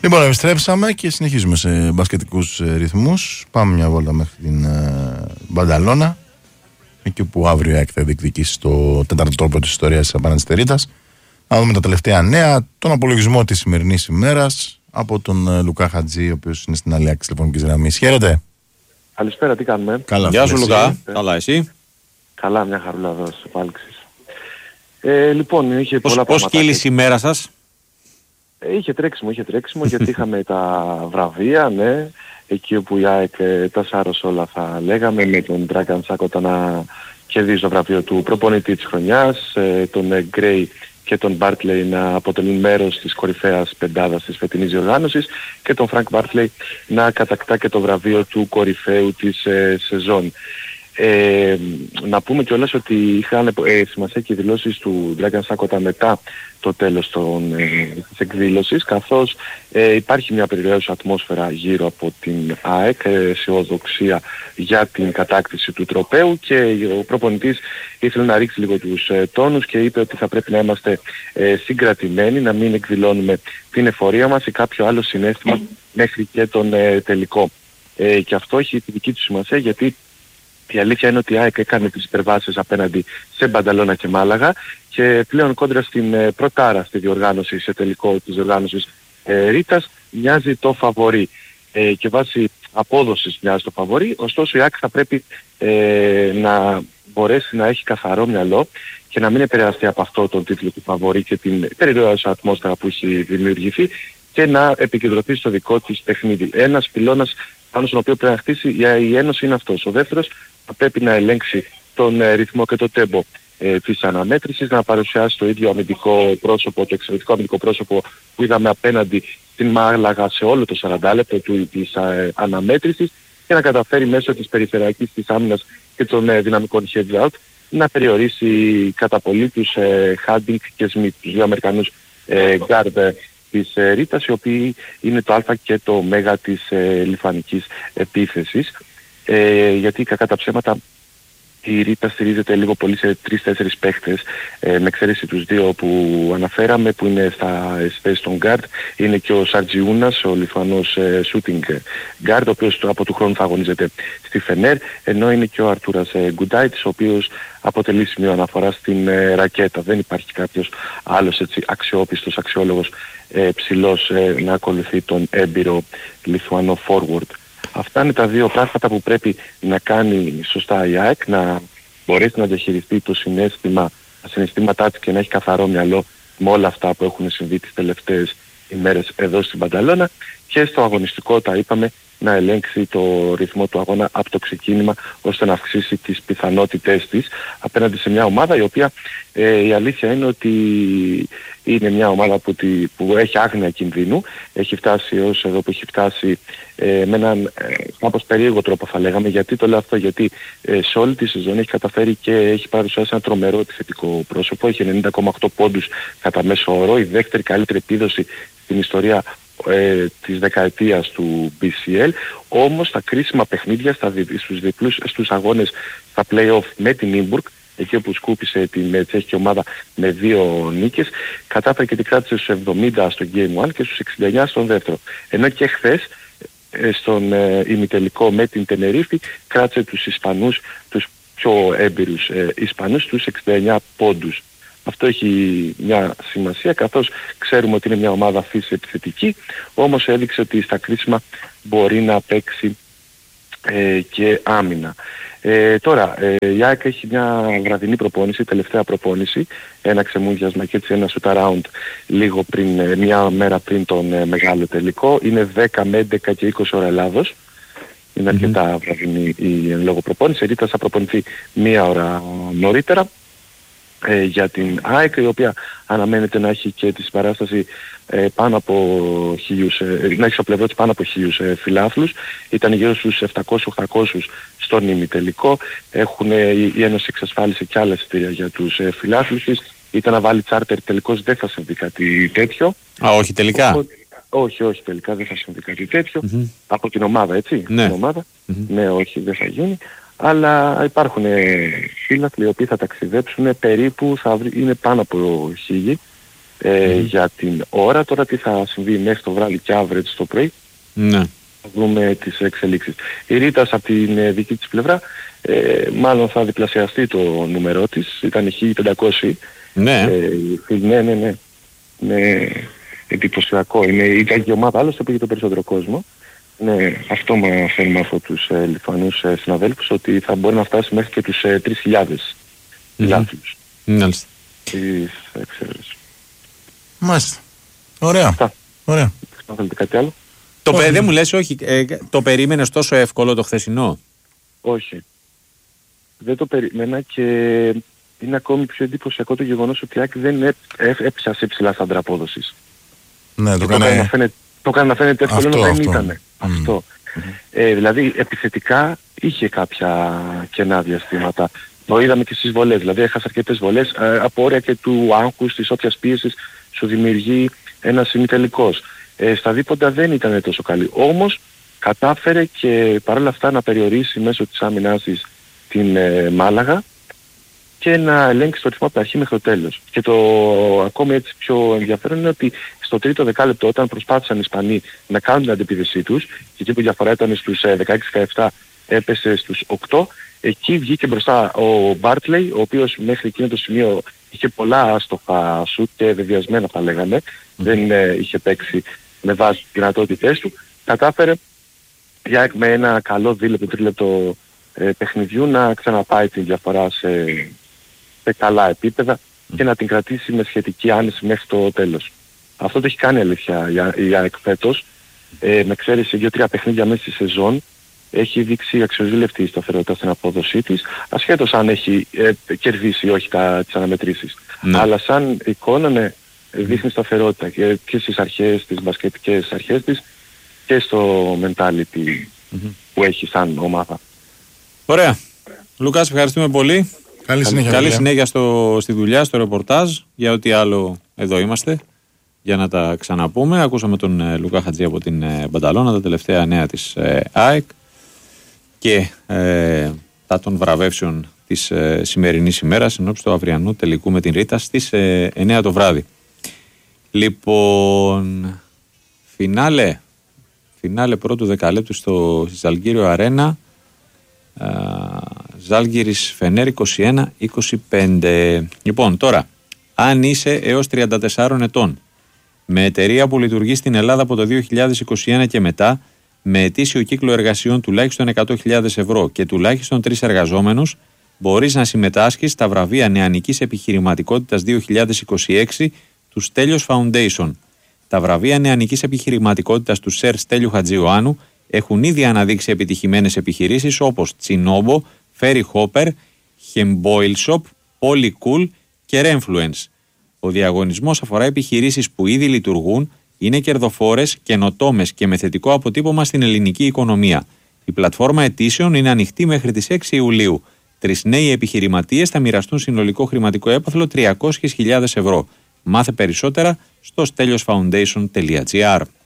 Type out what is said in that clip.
Λοιπόν, επιστρέψαμε και συνεχίζουμε σε μπασκετικούς ρυθμούς. Πάμε μια βόλτα μέχρι την Μπανταλώνα, εκεί που αύριο η ΑΕΚ θα διεκδικήσει το τέταρτο τρόπο της ιστορίας απέναντι στη Ρίτας. Να δούμε τα τελευταία νέα, τον απολογισμό της σημερινής ημέρας από τον Λουκά Χατζή, ο οποίος είναι στην άλλη άκρη της τηλεφωνικής γραμμής. Χαίρετε. Καλησπέρα, τι κάνουμε? Καλά, γεια σου Λουκά. Καλά, εσύ? Καλά, μια χαρούλα εδώ στις επάλξεις. Λοιπόν, είχε πολλά πράγματα. Πώς κύλησε η μέρα σας? Είχε τρέξιμο γιατί είχαμε τα βραβεία, ναι. Εκεί όπου η ΑΕΚ τα σάρωσε όλα θα λέγαμε, με τον Dragan Σάκοτα να κερδίζει το βραβείο του προπονητή της χρονιάς, τον Γκρέι και τον Μπάρτλεϊ να αποτελούν μέρος της κορυφαίας πεντάδας της φετινής διοργάνωσης και τον Φρανκ Μπάρτλεϊ να κατακτά και το βραβείο του κορυφαίου της σεζόν. Να πούμε κιόλας ότι είχαν σημασία και οι δηλώσεις του Dragan Σάκοτα μετά το τέλος της εκδήλωσης, καθώς υπάρχει μια περιραίουσα ατμόσφαιρα γύρω από την ΑΕΚ, αισιοδοξία για την κατάκτηση του τροπαίου, και ο προπονητής ήθελε να ρίξει λίγο τους τόνους και είπε ότι θα πρέπει να είμαστε συγκρατημένοι, να μην εκδηλώνουμε την εφορία μας ή κάποιο άλλο συναίσθημα μέχρι και τον τελικό. Και αυτό έχει τη δική του σημασία, γιατί η αλήθεια είναι ότι η ΑΕΚ έκανε τις υπερβάσεις απέναντι σε Μπανταλώνα και Μάλαγα και πλέον κόντρα στην πρωτάρα στη διοργάνωση, σε τελικό της διοργάνωσης Ρίτας, μοιάζει το φαβορί. Και βάσει απόδοσης μοιάζει το φαβορί, ωστόσο η ΑΕΚ θα πρέπει να μπορέσει να έχει καθαρό μυαλό και να μην επηρεαστεί από αυτό τον τίτλο του φαβορί και την περιραίουσα ατμόσφαιρα που έχει δημιουργηθεί και να επικεντρωθεί στο δικό της παιχνίδι. Ένας πυλώνας πάνω στον οποίο πρέπει να χτίσει η Ένωση είναι αυτός. Ο δεύτερος θα πρέπει να ελέγξει τον ρυθμό και το τέμπο της αναμέτρησης, να παρουσιάσει το ίδιο αμυντικό πρόσωπο, το εξαιρετικό αμυντικό πρόσωπο που είδαμε απέναντι στην Μάλαγα σε όλο το 40 λεπτό της αναμέτρησης και να καταφέρει μέσω της περιφερειακής της άμυνας και των δυναμικών head out να περιορίσει κατά πολύ τους Χάντινγκ και Σμιτ, τους δύο Αμερικανούς guard της Ρίτας, οι οποίοι είναι το α και το ω της λιθουανικής επίθεσης, γιατί κακά τα ψέματα η Ρίτα στηρίζεται λίγο πολύ σε 3-4 παίχτες, με εξαίρεση τους δύο που αναφέραμε που είναι στα θέσεις των guard. Είναι και ο Σαρτζιούνας, ο Λιθουανός shooting guard, ο οποίος από του χρόνου θα αγωνίζεται στη Φενέρ, ενώ είναι και ο Αρτούρας Γκουντάιτς, ο οποίος αποτελεί σημείο αναφορά στην ρακέτα. Δεν υπάρχει κάποιος άλλος έτσι αξιόπιστος, αξιόλογος ψηλός να ακολουθεί τον έμπειρο Λιθουανό forward. Αυτά είναι τα δύο πράγματα που πρέπει να κάνει σωστά η ΑΕΚ, να μπορέσει να διαχειριστεί τα συναισθήματά της και να έχει καθαρό μυαλό με όλα αυτά που έχουν συμβεί τις τελευταίες ημέρες εδώ στην Μπανταλώνα, και στο αγωνιστικό, τα είπαμε, να ελέγξει το ρυθμό του αγώνα από το ξεκίνημα ώστε να αυξήσει τις πιθανότητές της απέναντι σε μια ομάδα η οποία η αλήθεια είναι ότι είναι μια ομάδα που έχει άγνοια κινδύνου. Έχει φτάσει ως εδώ που έχει φτάσει με έναν κάπως περίεργο τρόπο θα λέγαμε. Γιατί το λέω αυτό? Γιατί σε όλη τη σεζόν έχει καταφέρει και έχει παρουσιάσει ένα τρομερό επιθετικό πρόσωπο. Έχει 90,8 πόντους κατά μέσο όρο, η δεύτερη καλύτερη επίδοση στην ιστορία της δεκαετίας του BCL. Όμως στα κρίσιμα παιχνίδια, στους αγώνες στα play-off με την Νίμπουργκ, εκεί όπου σκούπισε την τσέχικη ομάδα με 2 νίκες, κατάφερε και την κράτησε στους 70 στο Game 1 και στους 69 στον δεύτερο. Ενώ και χθες στον ημιτελικό με την Τενερίφη κράτησε τους Ισπανούς, τους πιο έμπειρους Ισπανούς, τους 69 πόντους. Αυτό έχει μια σημασία, καθώς ξέρουμε ότι είναι μια ομάδα φύση επιθετική, όμως έδειξε ότι στα κρίσιμα μπορεί να παίξει και άμυνα. Τώρα, η ΑΕΚ έχει μια βραδινή προπόνηση, τελευταία προπόνηση, ένα ξεμούδιασμα και έτσι ένα shoot around λίγο πριν, μια μέρα πριν τον μεγάλο τελικό. Είναι 10 με 11 και 20 ώρα Ελλάδος. Είναι αρκετά βραδινή η εν λόγω προπόνηση. Η Ρίτα θα προπονηθεί μία ώρα νωρίτερα για την ΑΕΚ, η οποία αναμένεται να έχει και τη συμπαράσταση πάνω από 1.000, να έχει στο πλευρό της πάνω από 1.000 φιλάθλους. Ήταν γύρω στους 700-800 στον ημιτελικό. Η Ένωση εξασφάλισε και άλλα εισιτήρια για τους φιλάθλους της. Ήταν να βάλει τσάρτερ, τελικώς δεν θα συμβεί κάτι τέτοιο. Όχι τελικά. Όχι τελικά δεν θα συμβεί κάτι τέτοιο. Από την ομάδα, έτσι. Ναι. Την ομάδα. Ναι, όχι, δεν θα γίνει. Αλλά υπάρχουν φίλαθλοι οι οποίοι θα ταξιδέψουν, περίπου είναι πάνω από 1.000 για την ώρα. Τώρα τι θα συμβεί μέχρι το βράδυ και average το πρωί. Ναι. Θα δούμε τις εξελίξεις. Η Ρίτας από την δική της πλευρά μάλλον θα διπλασιαστεί το νούμερό της. Ήταν 1500. Ναι. Ναι, εντυπωσιακό. Ήταν και η ομάδα άλλωστε πήγε το περισσότερο κόσμο. Ναι, αυτό μαθαίνουμε από τους Λιθουανούς συναδέλφους, ότι θα μπορεί να φτάσει μέχρι και τους 3.000 φιλάθλους. Μάλιστα. Μάλιστα. Ωραία. Αυτά. Ωραία. Αν θέλετε κάτι άλλο. Δεν μου λες, όχι, το περίμενες τόσο εύκολο το χθεσινό? Όχι. Δεν το περίμενα και είναι ακόμη πιο εντυπωσιακό το γεγονός ότι η ΑΕΚ δεν έπιασε ψηλά στα αντραπόδοσης. Ναι, το έκανε να φαίνεται εύκολο, ενώ δεν ήταν. Αυτό. Δηλαδή επιθετικά είχε κάποια κενά διαστήματα. Το είδαμε και στις βολές. Δηλαδή έχασε αρκετές βολές από όρια και του άγχους, της όποιας πίεσης σου δημιουργεί ένας ημιτελικός. Στα δίποντα δεν ήταν τόσο καλή. Όμως κατάφερε και παρόλα αυτά να περιορίσει μέσω της άμυνάς της την Μάλαγα και να ελέγξει το ρυθμό από τα αρχή μέχρι το τέλος. Και το ακόμη έτσι πιο ενδιαφέρον είναι ότι στο τρίτο δεκάλεπτο, όταν προσπάθησαν οι Ισπανοί να κάνουν την αντεπίθεσή τους, και εκεί που η διαφορά ήταν στους 16-17, έπεσε στους 8, εκεί βγήκε μπροστά ο Μπάρτλεϊ, ο οποίος μέχρι εκείνο το σημείο είχε πολλά άστοχα σουτ και βεβαιασμένα θα λέγαμε, δεν είχε παίξει με βάση τις δυνατότητές του, κατάφερε με ένα καλό δίλεπτο, τρίλεπτο παιχνιδιού να ξαναπάει την διαφορά σε καλά επίπεδα και να την κρατήσει με σχετική άνεση μέχρι το τέλος. Αυτό το έχει κάνει αλήθεια η ΑΕΚ φέτος, με εξαίρεση 2-3 παιχνίδια μέσα στη σεζόν. Έχει δείξει αξιοζήλευτη σταθερότητα στην απόδοσή της, ασχέτως αν έχει κερδίσει ή όχι τις αναμετρήσεις. Ναι. Αλλά σαν εικόνα δείχνει σταθερότητα και στις αρχές, στις μπασκετικές αρχές της και στο mentality που έχει σαν ομάδα. Ωραία. Λουκάς, ευχαριστούμε πολύ. Καλή συνέχεια στη δουλειά, στο ρεπορτάζ, για ό,τι άλλο εδώ είμαστε, για να τα ξαναπούμε. Ακούσαμε τον Λουκά Χατζή από την Μπανταλώνα, τα τελευταία νέα της ΑΕΚ και τα των βραβεύσεων της σημερινής ημέρας, ενώπιση του αυριανού τελικού με την Ρίτα στις 9 το βράδυ. Λοιπόν, φινάλε πρώτου δεκαλέπτου στο Ζαλγκύριο Αρένα, Ζάλγκιρις Φενέρ 21-25. Λοιπόν, τώρα, αν είσαι έως 34 ετών, με εταιρεία που λειτουργεί στην Ελλάδα από το 2021 και μετά, με ετήσιο κύκλο εργασιών τουλάχιστον 100.000 ευρώ και τουλάχιστον 3 εργαζόμενους, μπορείς να συμμετάσχεις στα βραβεία Νεανικής Επιχειρηματικότητας 2026 του Στέλιος Foundation. Τα βραβεία Νεανικής Επιχειρηματικότητας του ΣΕΡ Στέλιου Χατζιωάννου έχουν ήδη αναδείξει επιτυχημένες επιχειρήσεις όπως Τσινόμπο, Ferry Hopper, Hemboil Shop, Polycool και Renfluence. Ο διαγωνισμός αφορά επιχειρήσεις που ήδη λειτουργούν, είναι κερδοφόρες, καινοτόμες και με θετικό αποτύπωμα στην ελληνική οικονομία. Η πλατφόρμα αιτήσεων είναι ανοιχτή μέχρι τις 6 Ιουλίου. 3 νέοι επιχειρηματίες θα μοιραστούν συνολικό χρηματικό έπαθλο 300.000 ευρώ. Μάθε περισσότερα στο steliosfoundation.gr.